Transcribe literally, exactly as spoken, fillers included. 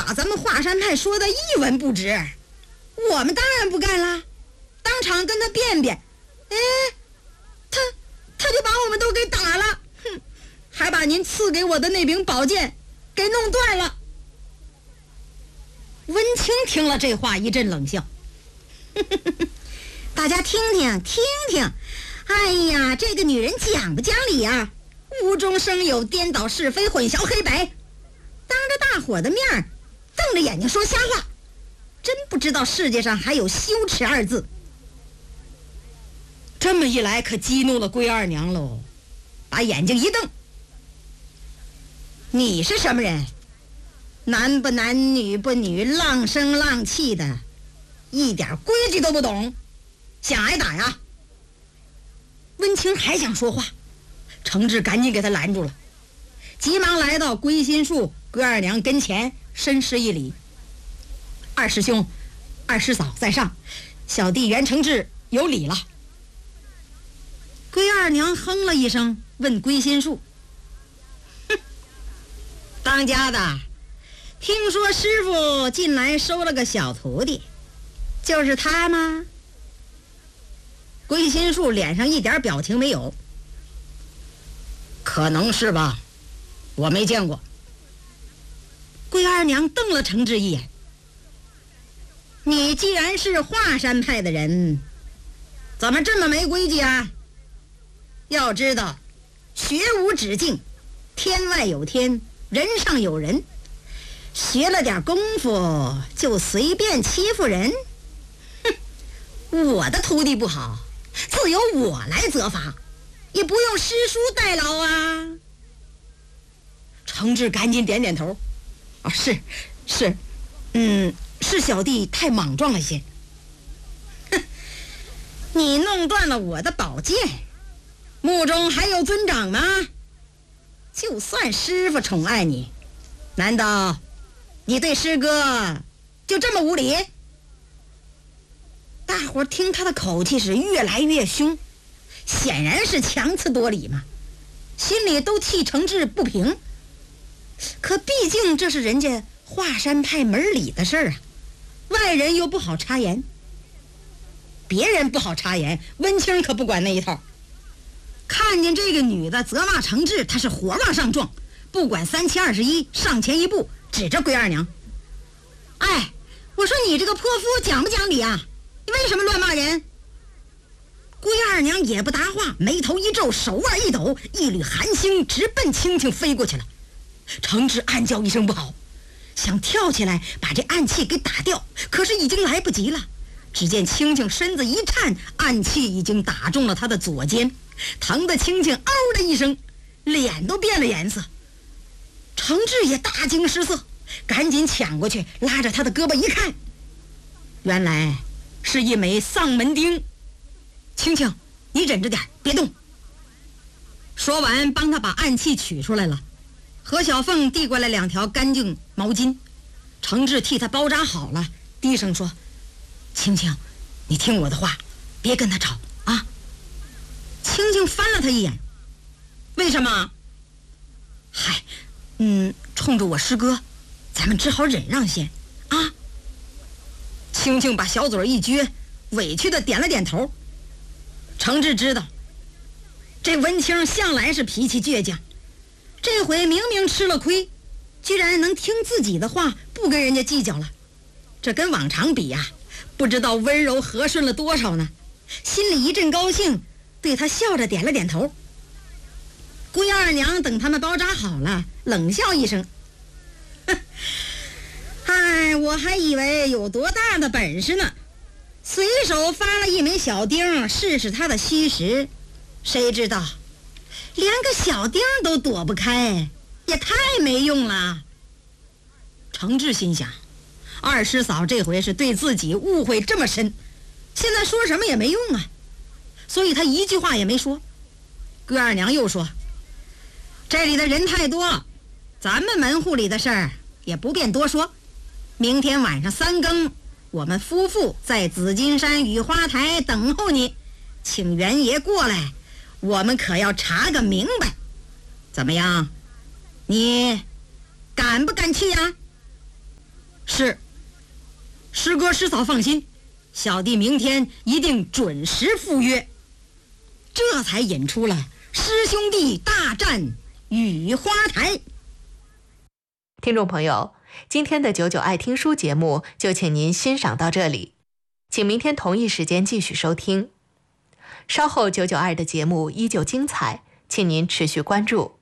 把咱们华山派说的一文不值。我们当然不干了，当场跟他辩辩。哎，他他就把我们都给打了，哼，还把您赐给我的那柄宝剑给弄断了。温清听了这话一阵冷笑，呵呵呵，大家听听听听，哎呀，这个女人讲不讲理啊，无中生有，颠倒是非，混淆黑白，当着大伙的面瞪着眼睛说瞎话，真不知道世界上还有羞耻二字。这么一来可激怒了龟二娘喽，把眼睛一瞪，你是什么人？男不男女不女，浪声浪气的，一点规矩都不懂，想挨打呀？温清还想说话，程志赶紧给他拦住了，急忙来到龟心树龟二娘跟前，深施一礼：二师兄二师嫂在上，小弟袁承志有礼了。龟二娘哼了一声，问龟心树：哼，当家的，听说师傅近来收了个小徒弟，就是他吗？龟心树脸上一点表情没有。可能是吧，我没见过。龟二娘瞪了程志一眼：你既然是华山派的人，怎么这么没规矩啊？要知道，学无止境，天外有天，人上有人，学了点功夫就随便欺负人？哼，我的徒弟不好，自有我来责罚，也不用师叔代劳啊。程志赶紧点点头：啊，是是，嗯，是小弟太莽撞了些。哼，你弄断了我的宝剑，墓中还有尊长吗？就算师傅宠爱你，难道你对师哥就这么无礼？大伙听他的口气是越来越凶，显然是强词夺理嘛，心里都替程志不平。可毕竟这是人家华山派门里的事儿啊，外人又不好插言。别人不好插言，温清可不管那一套。看见这个女的责骂程志，他是火往上撞，不管三七二十一，上前一步指着龟二娘：哎，我说你这个泼妇讲不讲理啊？你为什么乱骂人？龟二娘也不答话，眉头一皱，手腕一抖，一缕寒星直奔青青飞过去了。程志暗叫一声不好，想跳起来把这暗器给打掉，可是已经来不及了。只见青青身子一颤，暗器已经打中了他的左肩，疼得青青嗷的一声，脸都变了颜色。程志也大惊失色，赶紧抢过去，拉着他的胳膊一看，原来是一枚丧门钉。青青，你忍着点，别动。说完帮他把暗器取出来了，何小凤递过来两条干净毛巾，程志替他包扎好了，低声说：青青，你听我的话，别跟他吵啊。青青翻了他一眼：为什么？嗨，嗯，冲着我师哥，咱们只好忍让些啊。青青把小嘴一撅，委屈的点了点头。程志知道这温清向来是脾气倔强，这回明明吃了亏，居然能听自己的话，不跟人家计较了，这跟往常比呀、啊，不知道温柔和顺了多少呢。心里一阵高兴，对他笑着点了点头。龟二娘等他们包扎好了，冷笑一声：哎，我还以为有多大的本事呢，随手发了一枚小钉试试他的虚实，谁知道连个小钉都躲不开，也太没用了。程志心想，二师嫂这回是对自己误会这么深，现在说什么也没用啊，所以他一句话也没说。龟二娘又说：这里的人太多，咱们门户里的事儿也不便多说，明天晚上三更，我们夫妇在紫金山雨花台等候你，请元爷过来，我们可要查个明白。怎么样，你敢不敢去呀？ 是，师哥师嫂放心，小弟明天一定准时赴约。这才引出了师兄弟大战雨花台。 听众朋友，今天的九九爱听书节目就请您欣赏到这里，请明天同一时间继续收听。稍后九九二的节目依旧精彩，请您持续关注。